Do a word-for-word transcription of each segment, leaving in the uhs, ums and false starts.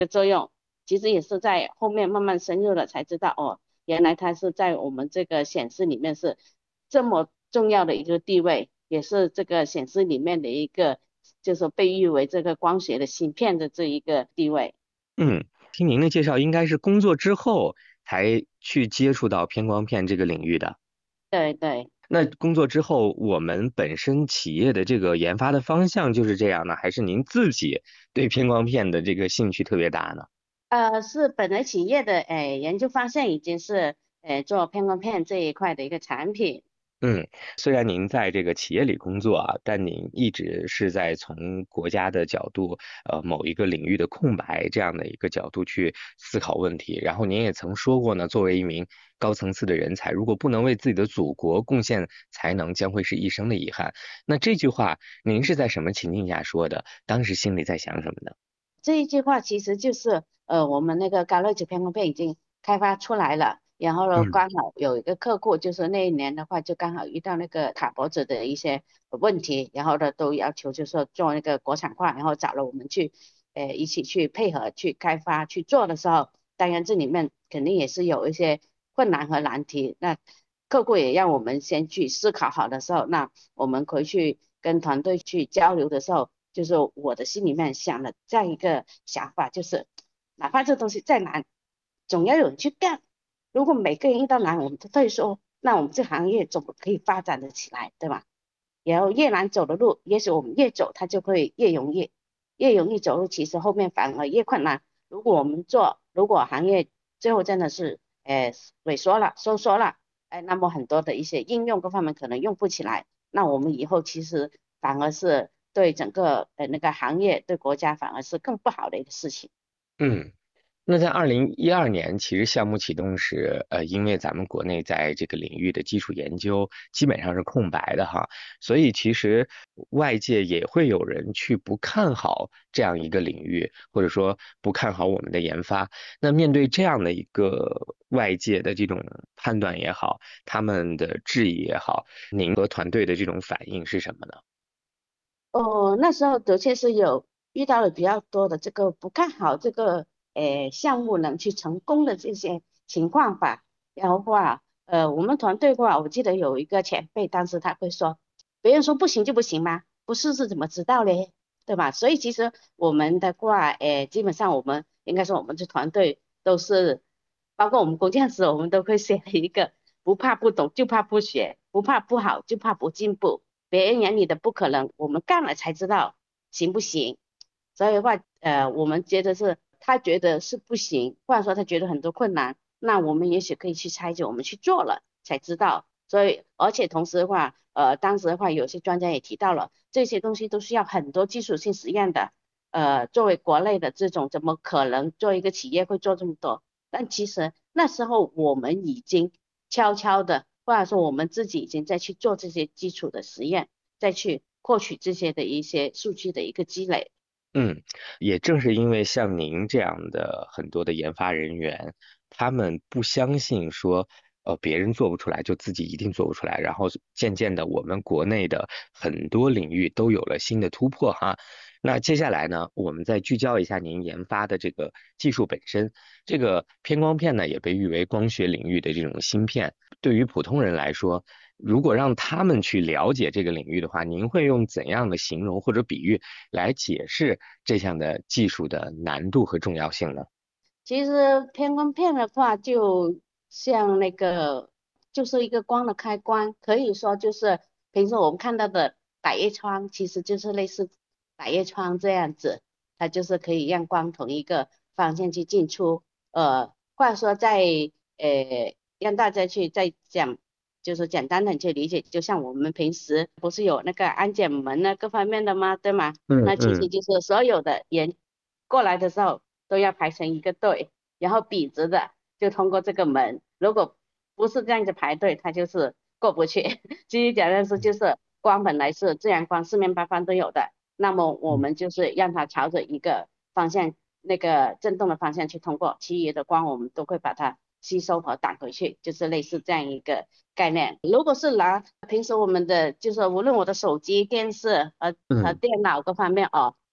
其实也是在后面慢慢深入了才知道，哦，原来它是在我们这个显示里面是这么重要的一个地位，也是这个显示里面的一个，就是被誉为这个光学的芯片的这一个地位。 嗯，听您的介绍，应该是工作之后才去接触到偏光片这个领域的。 对对。 那工作之后，我们本身企业的这个研发的方向就是这样呢，还是您自己对偏光片的这个兴趣特别大呢？ 呃，是本来企业的诶研究方向已经是诶做偏光片这一块的一个产品。 嗯，虽然您在这个企业里工作啊，但您一直是在从国家的角度，呃，某一个领域的空白这样的一个角度去思考问题。然后您也曾说过呢，作为一名高层次的人才，如果不能为自己的祖国贡献才能，将会是一生的遗憾。那这句话您是在什么情境下说的？当时心里在想什么呢？ 这一句话其实就是呃，我们那个高乐值偏光片已经开发出来了，然后呢， 嗯刚好有一个客户，就是那一年的话，就刚好遇到那个卡脖子的一些问题，然后呢，都要求就是说做那个国产化，然后找了我们去，呃，一起去配合去开发去做的时候，当然这里面肯定也是有一些困难和难题，那客户也让我们先去思考好的时候，那我们回去跟团队去交流的时候，就是我的心里面想的这样一个想法，就是哪怕这东西再难，总要有人去干。如果每个人遇到难，我们都会说，那我们这行业怎么可以发展的起来，对吧？然后越难走的路，也许我们越走，它就会越容易，越容易走路，其实后面反而越困难。如果我们做，如果行业最后真的是呃萎缩了、收缩了，哎，那么很多的一些应用各方面可能用不起来，那我们以后其实反而是对整个呃那个行业、对国家反而是更不好的一个事情。 嗯。那在二零一二年，其实项目启动时，呃，因为咱们国内在这个领域的基础研究基本上是空白的哈，所以其实外界也会有人去不看好这样一个领域，或者说不看好我们的研发。那面对这样的一个外界的这种判断也好，他们的质疑也好，您和团队的这种反应是什么呢？ 哦，那时候的确是有遇到了比较多的这个不看好这个呃项目能去成功的这些情况吧。然后话，呃，我们团队的话，我记得有一个前辈，当时他会说，别人说不行就不行吗？不试试怎么知道嘞？对吧？所以其实我们的话，呃，基本上我们应该说我们这团队都是，包括我们工匠师，我们都会写了一个不怕不懂，就怕不学，不怕不好，就怕不进步。别人眼里的不可能，我们干了才知道行不行。所以的话，呃，我们觉得是他觉得是不行，或者说他觉得很多困难，那我们也许可以去拆解，我们去做了才知道。所以，而且同时的话，呃，当时的话，有些专家也提到了，这些东西都是要很多技术性实验的。呃，作为国内的这种，怎么可能做一个企业会做这么多？但其实那时候我们已经悄悄的，或者说我们自己已经在去做这些基础的实验，再去获取这些的一些数据的一个积累。 嗯，也正是因为像您这样的很多的研发人员，他们不相信说，呃，别人做不出来就自己一定做不出来，然后渐渐的，我们国内的很多领域都有了新的突破哈。那接下来呢，我们再聚焦一下您研发的这个技术本身。这个偏光片呢，也被誉为光学领域的这种芯片。对于普通人来说，如果让他们去了解这个领域的话，您会用怎样的形容或者比喻来解释这项的技术的难度和重要性呢？ 其实偏光片的话，就像那个，就是一个光的开关，可以说就是平时我们看到的百叶窗，其实就是类似百叶窗这样子，它就是可以让光从一个方向去进出。呃，或者说在呃让大家去再讲，就是简单的去理解，就像我们平时不是有那个安检门啊各方面的吗？对吗？那其实嗯嗯就是所有的人过来的时候都要排成一个队，然后笔直的就通过这个门。如果不是这样子排队，他就是过不去。其实讲的是，就是光本来是自然光，四面八方都有的，那么我嗯们就是让它朝着一个方向，那个震动的方向去通过，其余的光我们都会把它吸收和挡回去，就是类似这样一个概念。如果是拿平时我们的，就是无论我的手机、电视和和嗯电脑各方面哦。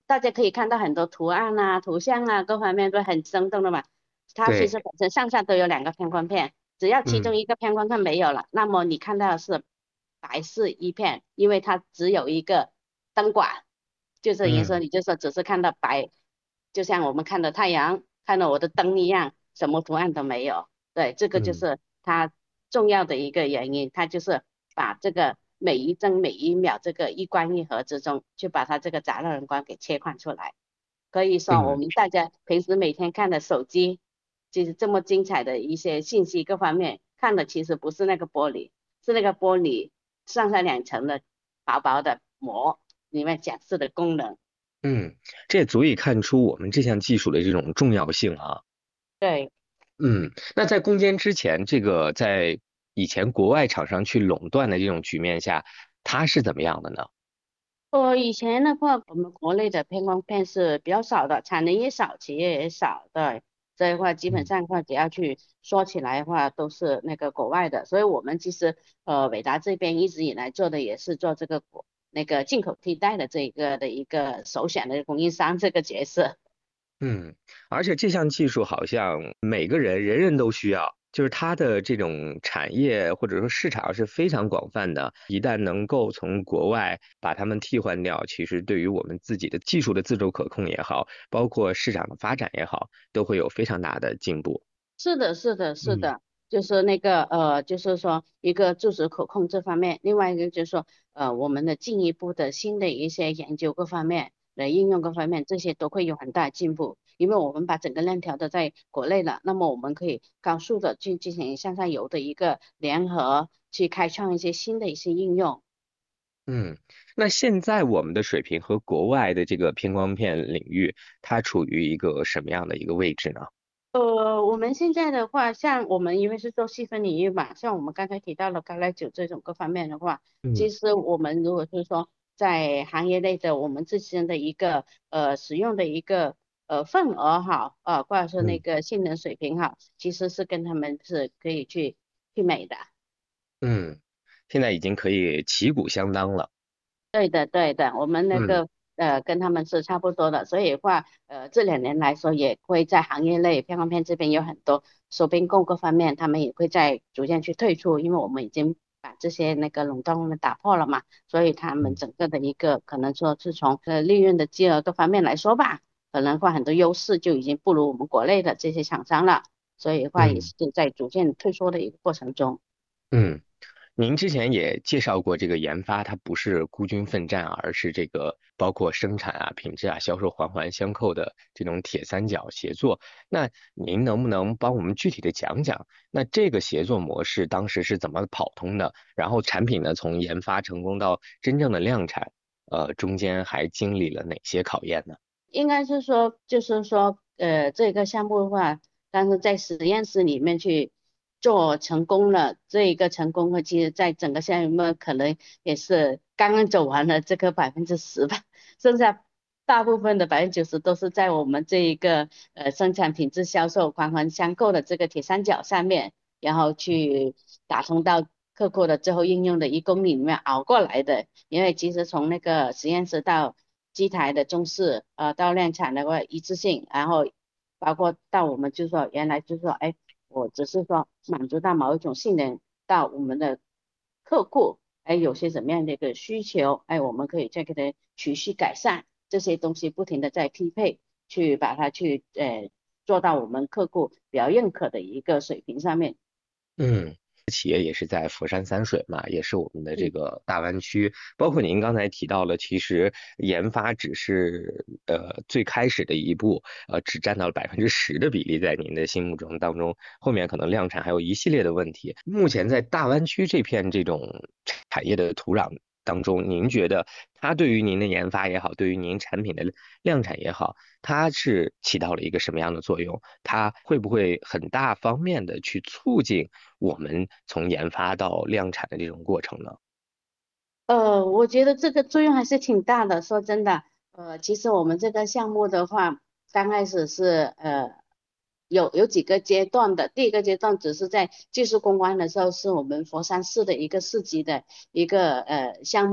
大家可以看到很多图案啊、图像啊，各方面都很生动的嘛。它其对， 实本身上下都有两个偏光片，只要其中嗯一个偏光片没有了，那么你看到的是白是一片，因为它只有一个灯管，就是颜色， 嗯你就说只是看到白，就像我们看到太阳、看到我的灯一样，什么图案都没有。对，这个就嗯是它重要的一个原因，它就是把这个每一帧每一秒这个一光一合之中，就把它这个杂乱光给切换出来。可以说我嗯们大家平时每天看的手机，其实这么精彩的一些信息各方面，看的其实不是那个玻璃，是那个玻璃上下两层的薄薄的膜里面展示的功能。 嗯，这也足以看出我们这项技术的这种重要性啊。 对。 嗯，那在攻坚之前，这个在以前国外厂商去垄断的这种局面下，它是怎么样的呢？ 呃，以前的话，我们国内的偏光片是比较少的，产能也少，企业也少的，所以的话基本嗯上的话，只要去说起来的话，都是那个国外的。所以我们其实呃，伟达这边一直以来做的也是做这个国那个进口替代的这一个的一个首选的供应商这个角色。 嗯，而且这项技术好像每个人人人都需要，就是它的这种产业或者说市场是非常广泛的。一旦能够从国外把它们替换掉，其实对于我们自己的技术的自主可控也好，包括市场的发展也好，都会有非常大的进步。 是的，是的，是嗯的，就是那个呃，就是说一个自主可控这方面，另外一个就是说呃，我们的进一步的新的一些研究各方面的应用各方面，这些都会有很大进步，因为我们把整个链条都在国内了，那么我们可以高速的去进行向上游的一个联合，去开创一些新的一些应用。 嗯，那现在我们的水平和国外的这个偏光片领域，它处于一个什么样的一个位置呢？ 呃，我们现在的话，像我们因为是做细分领域嘛，像我们刚才提到了高粱酒这种各方面的话， 嗯其实我们如果是说在行业内的我们自身的一个呃使用的一个呃份额哈，呃或者是那嗯个性能水平哈，其实是跟他们是可以去媲美的。 嗯，现在已经可以旗鼓相当了。 对的，对的，我们那嗯个呃跟他们是差不多的，所以的话呃这两年来说也会在行业内偏光片这边有很多手边供各方面，他们也会在逐渐去退出，因为我们已经把这些那个垄断我们打破了嘛，所以他们嗯整个的一个可能说是从呃利润的金额各方面来说吧，可能话很多优势就已经不如我们国内的这些厂商了，所以的话也嗯是在逐渐退缩的一个过程中。 嗯。您之前也介绍过，这个研发它不是孤军奋战，而是这个包括生产啊、品质啊、销售环环相扣的这种铁三角协作。那您能不能帮我们具体的讲讲，那这个协作模式当时是怎么跑通的？然后产品呢，从研发成功到真正的量产，呃，中间还经历了哪些考验呢？ 应该是说，就是说，呃，这个项目的话，但是在实验室里面去做成功了，这一个成功的，其实在整个项目可能也是刚刚走完了这个百分之十吧，剩下大部分的百分之九十都是在我们这一个呃生产品质销售环环相扣的这个铁三角上面，然后去打通到客户的最后应用的一公里里面熬过来的。因为其实从那个实验室到机台的中试，呃，到量产的话一致性，然后包括到我们就是说原来就是说，哎，我只是说满足到某一种性能，到我们的客户，哎，有些什么样的一个需求，哎，我们可以再给它持续改善，这些东西不停的在匹配，去把它去呃做到我们客户比较认可的一个水平上面。 嗯，企业也是在佛山三水嘛，也是我们的这嗯。 个大湾区。包括您刚才提到了，其实研发只是呃最开始的一步，呃只占到了百分之十的比例，在您的心目中当中，后面可能量产还有一系列的问题。目前在大湾区这片这种产业的土壤当中，您觉得它对于您的研发也好，对于您产品的量产也好，它是起到了一个什么样的作用？它会不会很大方面的去促进我们从研发到量产的这种过程呢？ 呃，我觉得这个作用还是挺大的。说真的，呃，其实我们这个项目的话，刚开始是呃有有几个阶段的。第一个阶段只是在技术攻关的时候，是我们佛山市的一个市级的一个呃项目。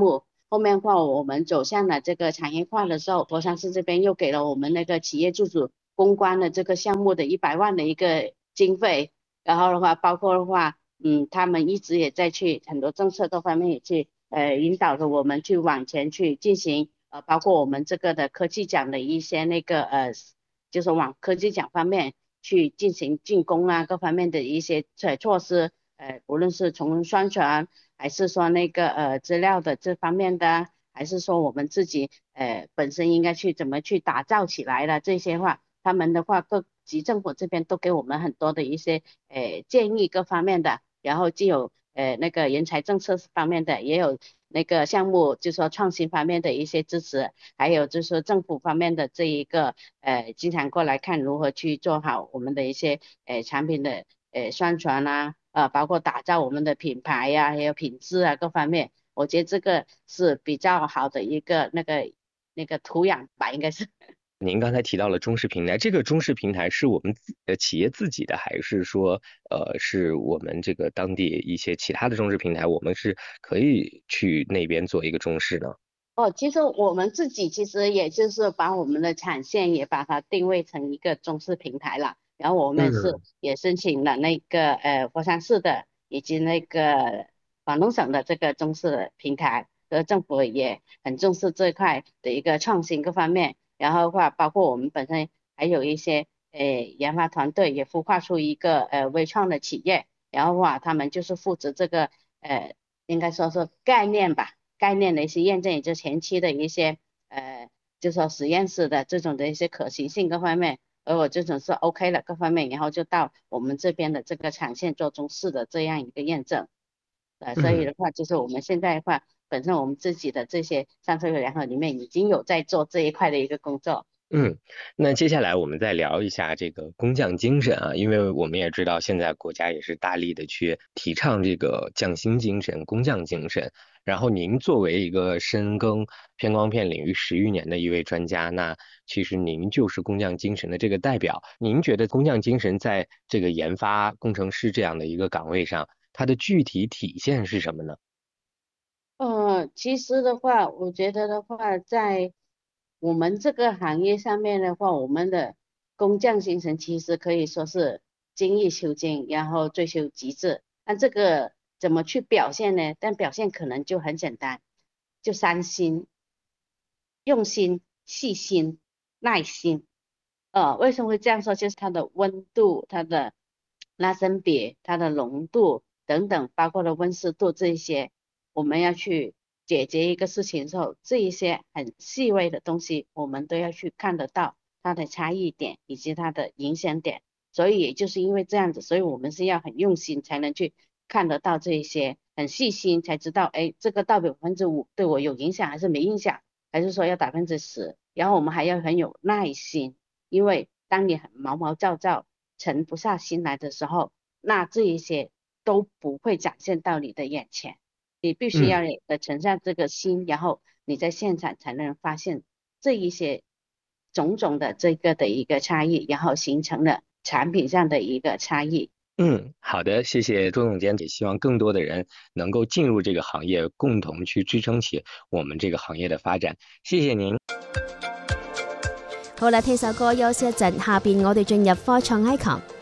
后面的话我们走向了这个产业化的时候，佛山市这边又给了我们那个企业自主攻关的这个项目的一百万的一个经费，然后的话包括的话，嗯，他们一直也在去很多政策各方面也去呃引导着我们去往前去进行，呃，包括我们这个的科技奖的一些那个呃，就是往科技奖方面去进行进攻啊，各方面的一些措措施，呃，无论是从宣传还是说那个呃资料的这方面的，还是说我们自己呃本身应该去怎么去打造起来的这些话，他们的话各级政府这边都给我们很多的一些呃建议各方面的，然后既有呃那个人才政策方面的，也有那个项目就是说创新方面的一些支持，还有就是说政府方面的这一个呃经常过来看如何去做好我们的一些呃产品的呃宣传啊，呃包括打造我们的品牌呀、还有品质啊各方面，我觉得这个是比较好的一个那个那个土壤吧，应该是。 您刚才提到了中式平台，这个中式平台是我们自呃企业自己的，还是说呃是我们这个当地一些其他的中式平台，我们是可以去那边做一个中式呢？ 哦，其实我们自己其实也就是把我们的产线也把它定位成一个中式平台了，然后我们是嗯也申请了那个呃佛山市的以及那个广东省的这个中式的平台，和政府也很重视这一块的一个创新各方面，然后的话包括我们本身还有一些呃研发团队也孵化出一个呃微创的企业，然后的话他们就是负责这个呃应该说是概念吧。概念的一些验证，也就前期的一些呃，就说实验室的这种的一些可行性各方面，而我这种是 OK 了各方面，然后就到我们这边的这个产线做中试的这样一个验证。呃，所以嗯。 的话，就是我们现在的话，本身我们自己的这些上车良好里面已经有在做这一块的一个工作。 嗯，那接下来我们再聊一下这个工匠精神啊，因为我们也知道现在国家也是大力的去提倡这个匠心精神、工匠精神。然后您作为一个深耕偏光片领域十余年的一位专家，那其实您就是工匠精神的这个代表。您觉得工匠精神在这个研发工程师这样的一个岗位上，它的具体体现是什么呢？ 呃，其实的话，我觉得的话，在我们这个行业上面的话，我们的工匠精神其实可以说是精益求精，然后追求极致。那这个怎么去表现呢？但表现可能就很简单，就三心：用心、细心、耐心。呃，为什么会这样说？就是它的温度、它的拉伸比、它的浓度等等，包括了温湿度这一些，我们要去解决一个事情的时候，这一些很细微的东西，我们都要去看得到它的差异点以及它的影响点。所以也就是因为这样子，所以我们是要很用心才能去看得到这一些，很细心才知道，哎，这个到底百分之五对我有影响还是没影响，还是说要百分之十？然后我们还要很有耐心。因为当你很毛毛躁躁、沉不下心来的时候，那这一些都不会展现到你的眼前。你必须嗯。 要有的沉下这个心，然后你在现场才能发现这一些种种的这个的一个差异，然后形成了产品上的一个差异。 嗯，好的，谢謝周總監，也希望更多的人能夠進入這個行業，共同去支撐起我們這個行業的發展。謝謝您。 好啦，聽首歌休息一陣，下邊我哋進入科創 icon。